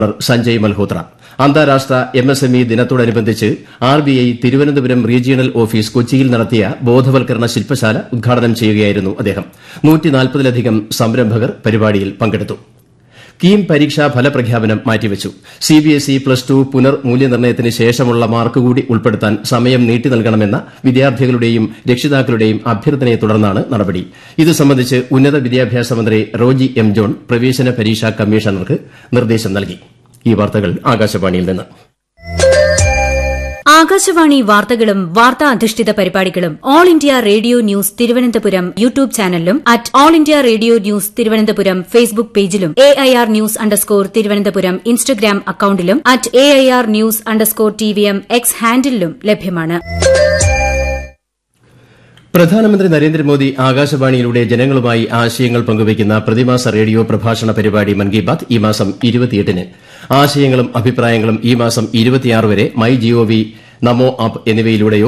സഞ്ജയ് മൽഹോത്ര. അന്താരാഷ്ട്ര MSME ദിനത്തോടനുബന്ധിച്ച് RBI Thiruvananthapuram regional office കൊച്ചിയിൽ നടത്തിയ ബോധവൽക്കരണ ശില്പശാല ഉദ്ഘാടനം ചെയ്യുകയായിരുന്നു അദ്ദേഹം. 140-ലധികം സംരംഭകർ പരിപാടിയിൽ പങ്കെടുത്തു. കീം പരീക്ഷാ ഫലപ്രഖ്യാപനം മാറ്റിവച്ചു. CBSE +2 പുനർമൂല്യനിർണ്ണയത്തിന് ശേഷമുള്ള മാർക്ക് കൂടി ഉൾപ്പെടുത്താൻ സമയം നീട്ടി നൽകണമെന്ന വിദ്യാർത്ഥികളുടെയും രക്ഷിതാക്കളുടെയും അഭ്യർത്ഥനയെ തുടർന്നാണ് നടപടി. ഇത് സംബന്ധിച്ച് ഉന്നത വിദ്യാഭ്യാസ മന്ത്രി റോജി M. ജോൺ പ്രവേശന പരീക്ഷാ കമ്മീഷണർക്ക് നിർദ്ദേശം നൽകി. ഈ വാർത്തകൾ ആകാശവാണിയിൽ നിന്ന്. ആകാശവാണി വാർത്തകളും വാർത്താ അധിഷ്ഠിത പരിപാടികളും all India radio news Thiruvananthapuram YouTube ചാനലിലും @all India radio news Thiruvananthapuram Facebook പേജിലും AIR ന്യൂസ് _തിരുവനന്തപുരം ഇൻസ്റ്റഗ്രാം അക്കൌണ്ടിലും @AIR ന്യൂസ് _TVM X ഹാൻഡിലും ലഭ്യമാണ്. പ്രധാനമന്ത്രി നരേന്ദ്രമോദി ആകാശവാണിയിലൂടെ ജനങ്ങളുമായി ആശയങ്ങൾ പങ്കുവയ്ക്കുന്ന പ്രതിമാസ റേഡിയോ പ്രഭാഷണ പരിപാടി മൻ കി ബാത് ഈ മാസം 28-ന്. ആശയങ്ങളും അഭിപ്രായങ്ങളും ഈ മാസം 26 വരെ MyGov, നമോ ആപ്പ് എന്നിവയിലൂടെയോ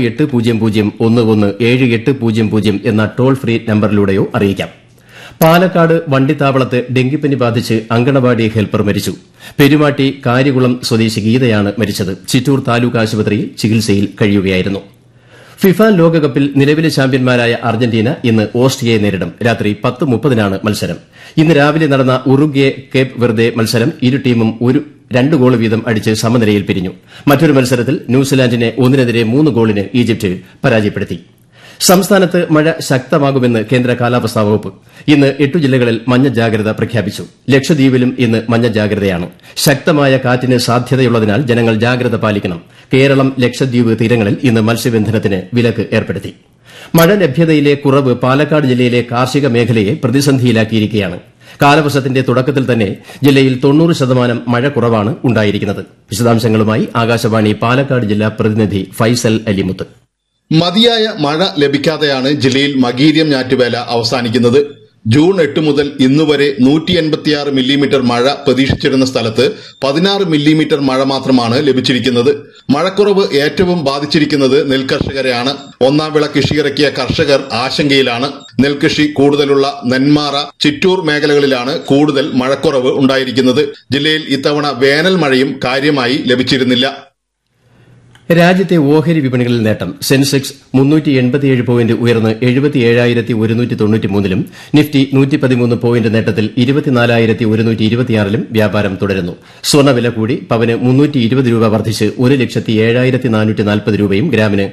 1800117800 എന്ന ടോൾ ഫ്രീ നമ്പറിലൂടെയോ അറിയിക്കാം. പാലക്കാട് വണ്ടിത്താവളത്ത് ഡെങ്കിപ്പനി ബാധിച്ച് അങ്കണവാടി ഹെൽപ്പർ മരിച്ചു. പെരുമാട്ടി കാര്യകുളം സ്വദേശി ഗീതയാണ് മരിച്ചത്. ചിറ്റൂർ താലൂക്ക് ആശുപത്രിയിൽ ചികിത്സയിൽ കഴിയുകയായിരുന്നു. ഫിഫ ലോകകപ്പിൽ നിലവിലെ ചാമ്പ്യന്മാരായ അർജന്റീന ഇന്ന് ഓസ്ട്രിയയെ നേരിടും. രാത്രി 10:30-നാണ് മത്സരം. ഇന്ന് രാവിലെ നടന്ന ഉറുഗ്വെ കേപ്പ് വെർദെ മത്സരം ഇരു ടീമും 2 ഗോൾ വീതം അടിച്ച് സമനിലയിൽ പിരിഞ്ഞു. മറ്റൊരു മത്സരത്തിൽ ന്യൂസിലാൻഡിനെ 1-നെതിരെ 3 ഗോളിന് ഈജിപ്ത് പരാജയപ്പെടുത്തി. സംസ്ഥാനത്ത് മഴ ശക്തമാകുമെന്ന് കേന്ദ്ര കാലാവസ്ഥാ വകുപ്പ്. ഇന്ന് 8 ജില്ലകളിൽ മഞ്ഞ ജാഗ്രത പ്രഖ്യാപിച്ചു. ലക്ഷദ്വീപിലും ഇന്ന് മഞ്ഞ ജാഗ്രതയാണ്. ശക്തമായ കാറ്റിന് സാധ്യതയുള്ളതിനാൽ ജനങ്ങൾ ജാഗ്രത പാലിക്കണം. കേരളം, ലക്ഷദ്വീപ് തീരങ്ങളിൽ ഇന്ന് മത്സ്യബന്ധനത്തിന് വിലക്ക് ഏർപ്പെടുത്തി. മഴ ലഭ്യതയിലെ കുറവ് പാലക്കാട് ജില്ലയിലെ കാർഷിക മേഖലയെ പ്രതിസന്ധിയിലാക്കിയിരിക്കുകയാണ്. കാലവർഷത്തിന്റെ തുടക്കത്തിൽ തന്നെ ജില്ലയിൽ 90% മഴ കുറവാണ് ഉണ്ടായിരിക്കുന്നത്. വിശദാംശങ്ങളുമായി ആകാശവാണി പാലക്കാട് ജില്ലാ പ്രതിനിധി ഫൈസൽ അലിമുത്ത്. മതിയായ മഴ ലഭിക്കാതെയാണ് ജില്ലയിൽ മകീര്യം ഞാറ്റുവേല അവസാനിക്കുന്നത്. ജൂൺ 8 മുതൽ ഇന്നുവരെ 186 മില്ലിമീറ്റർ മഴ പ്രതീക്ഷിച്ചിരുന്ന സ്ഥലത്ത് 16 മില്ലിമീറ്റർ മഴ മാത്രമാണ് ലഭിച്ചിരിക്കുന്നത്. മഴക്കുറവ് ഏറ്റവും ബാധിച്ചിരിക്കുന്നത് നെൽകർഷകരെയാണ്. ഒന്നാം വിള കൃഷിയിറക്കിയ കർഷകർ ആശങ്കയിലാണ്. നെൽകൃഷി കൂടുതലുള്ള നെന്മാറ, ചിറ്റൂർ മേഖലകളിലാണ് കൂടുതൽ മഴക്കുറവ് ഉണ്ടായിരിക്കുന്നത്. ജില്ലയിൽ ഇത്തവണ വേനൽ മഴയും കാര്യമായി ലഭിച്ചിരുന്നില്ല. രാജ്യത്തെ ഓഹരി വിപണികളിൽ നേട്ടം. സെൻസെക്സ് 387 പോയിന്റ് ഉയർന്ന് 77,193-ലും നിഫ്റ്റി 113 പോയിന്റ് നേട്ടത്തിൽ 24,126-ലും വ്യാപാരം തുടരുന്നു. സ്വർണ്ണവില കൂടി. പവന് 320 രൂപ വർദ്ധിച്ച് 1,07,440 രൂപയും ഗ്രാമിന്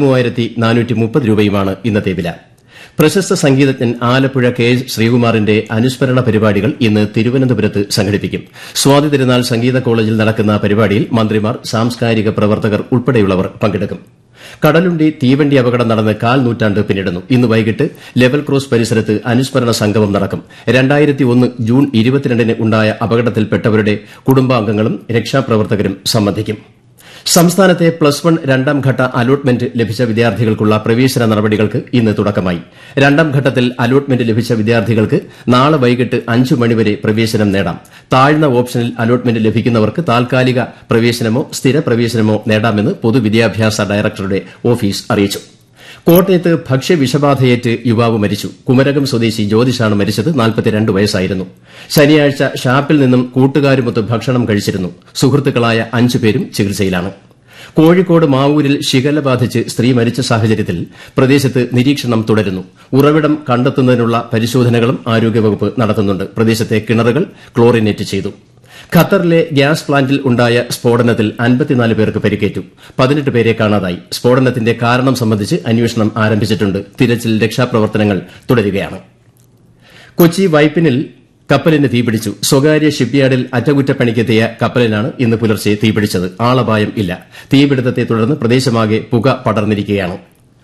13,430 രൂപയുമാണ് ഇന്നത്തെ വില. പ്രശസ്ത സംഗീതജ്ഞൻ ആലപ്പുഴ KS ശ്രീകുമാറിന്റെ അനുസ്മരണ പരിപാടികൾ ഇന്ന് തിരുവനന്തപുരത്ത് സംഘടിപ്പിക്കും. സ്വാതി തിരുനാൾ സംഗീത കോളേജിൽ നടക്കുന്ന പരിപാടിയിൽ മന്ത്രിമാർ, സാംസ്കാരിക പ്രവർത്തകർ ഉൾപ്പെടെയുള്ളവർ പങ്കെടുക്കും. കടലുണ്ടി തീവണ്ടി അപകടം നടന്ന് 1/4 നൂറ്റാണ്ട് പിന്നിടുന്നു. ഇന്ന് വൈകിട്ട് ലെവൽ ക്രോസ് പരിസരത്ത് അനുസ്മരണ സംഗമം നടക്കും. 2001 ജൂൺ 22-ന് ഉണ്ടായ അപകടത്തിൽപ്പെട്ടവരുടെ കുടുംബാംഗങ്ങളും രക്ഷാപ്രവർത്തകരും സംബന്ധിക്കും. സംസ്ഥാനത്തെ +1 രണ്ടാം ഘട്ട അലോട്ട്മെന്റ് ലഭിച്ച വിദ്യാർത്ഥികൾക്കുള്ള പ്രവേശന നടപടികൾക്ക് ഇന്ന് തുടക്കമായി. രണ്ടാം ഘട്ടത്തിൽ അലോട്ട്മെന്റ് ലഭിച്ച വിദ്യാർത്ഥികൾക്ക് നാളെ വൈകിട്ട് 5 മണിവരെ പ്രവേശനം നേടാം. താഴ്ന്ന ഓപ്ഷനിൽ അലോട്ട്മെന്റ് ലഭിക്കുന്നവർക്ക് താൽക്കാലിക പ്രവേശനമോ സ്ഥിര പ്രവേശനമോ നേടാമെന്ന് പൊതുവിദ്യാഭ്യാസ ഡയറക്ടറുടെ ഓഫീസ് അറിയിച്ചു. കോട്ടയത്ത് ഭക്ഷ്യവിഷബാധയേറ്റ് യുവാവ് മരിച്ചു. കുമരകം സ്വദേശി ജ്യോതിഷാണ് മരിച്ചത്. 42 വയസ്സായിരുന്നു. ശനിയാഴ്ച ഷാപ്പിൽ നിന്നും കൂട്ടുകാരുമൊത്ത് ഭക്ഷണം കഴിച്ചിരുന്നു. സുഹൃത്തുക്കളായ 5 പേരും ചികിത്സയിലാണ്. കോഴിക്കോട് മാവൂരിൽ ഷിഗല്ല ബാധിച്ച് സ്ത്രീ മരിച്ച സാഹചര്യത്തിൽ പ്രദേശത്ത് നിരീക്ഷണം തുടരുന്നു. ഉറവിടം കണ്ടെത്തുന്നതിനുള്ള പരിശോധനകളും ആരോഗ്യവകുപ്പ് നടത്തുന്നുണ്ട്. പ്രദേശത്തെ കിണറുകൾ ക്ലോറിനേറ്റ് ചെയ്തു. ഖത്തറിലെ ഗ്യാസ് പ്ലാന്റിൽ ഉണ്ടായ സ്ഫോടനത്തിൽ 54 പേർക്ക് പരിക്കേറ്റു. 18 പേരെ കാണാതായി. സ്ഫോടനത്തിന്റെ കാരണം സംബന്ധിച്ച് അന്വേഷണം ആരംഭിച്ചിട്ടുണ്ട്. തിരച്ചിൽ, രക്ഷാപ്രവർത്തനങ്ങൾ തുടരുകയാണ്. കൊച്ചി വൈപ്പിനിൽ കപ്പലിന് തീപിടിച്ചു. സ്വകാര്യ ഷിപ്പ്യാർഡിൽ അറ്റകുറ്റപ്പണിക്കെത്തിയ കപ്പലിനാണ് ഇന്ന് പുലർച്ചെ തീപിടിച്ചത്. ആളപായം ഇല്ല. തീപിടുത്തത്തെ തുടർന്ന് പ്രദേശമാകെ പുക പടർന്നിരിക്കുകയാണ്.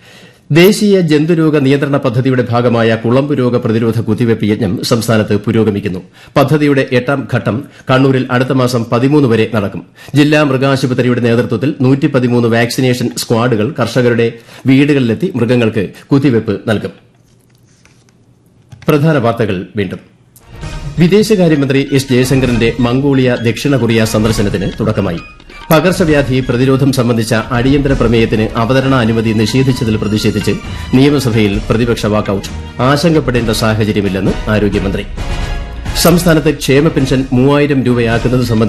ദേശീയ ജന്തുരോഗ നിയന്ത്രണ പദ്ധതിയുടെ ഭാഗമായ കുളമ്പ് രോഗ പ്രതിരോധ കുത്തിവയ്പ് യജ്ഞം സംസ്ഥാനത്ത് പുരോഗമിക്കുന്നു. പദ്ധതിയുടെ 8ാം ഘട്ടം കണ്ണൂരിൽ അടുത്ത മാസം 13 വരെ നടക്കും. ജില്ലാ മൃഗാശുപത്രിയുടെ നേതൃത്വത്തിൽ 113 വാക്സിനേഷൻ സ്ക്വാഡുകൾ കർഷകരുടെ വീടുകളിലെത്തി മൃഗങ്ങൾക്ക് കുത്തിവയ്പ് നൽകും. പ്രധാന വാർത്തകൾ വീണ്ടും. വിദേശകാര്യമന്ത്രി എസ് ജയശങ്കറിന്റെ മംഗോളിയ, ദക്ഷിണ കൊറിയ സന്ദർശനത്തിന് തുടക്കമായി. പകർച്ചവ്യാധി പ്രതിരോധം സംബന്ധിച്ച അടിയന്തര പ്രമേയത്തിന് അവതരണ അനുമതി നിഷേധിച്ചതിൽ പ്രതിഷേധിച്ച് നിയമസഭയിൽ പ്രതിപക്ഷ വാക്കൌട്ട്. ആശങ്കപ്പെടേണ്ട സാഹചര്യമില്ലെന്ന് ആരോഗ്യമന്ത്രി. സംസ്ഥാനത്ത് ക്ഷേമ പെൻഷൻ 3000 രൂപയാക്കുന്നത് സംബന്ധിച്ച്